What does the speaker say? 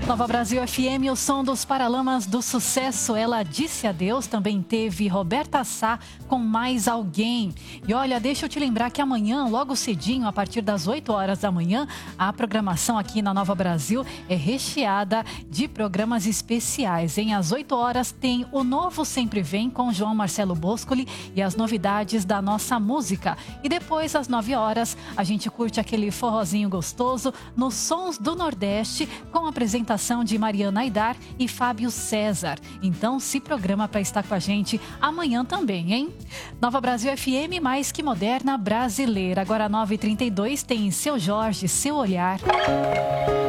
Nova Brasil FM, o som dos Paralamas do Sucesso. Ela disse adeus. Também teve Roberta Sá com Mais Alguém. E olha, deixa eu te lembrar que amanhã, logo cedinho, a partir das 8 horas da manhã, a programação aqui na Nova Brasil é recheada de programas especiais. Às 8 horas tem o Novo Sempre Vem com João Marcelo Boscoli e as novidades da nossa música. E depois, às 9 horas, a gente curte aquele forrozinho gostoso nos Sons do Nordeste com a apresentação de Mariana Aidar e Fábio César. Então, se programa para estar com a gente amanhã também, hein? Nova Brasil FM, mais que moderna brasileira. Agora, 9h32, tem Seu Jorge, Seu Olhar.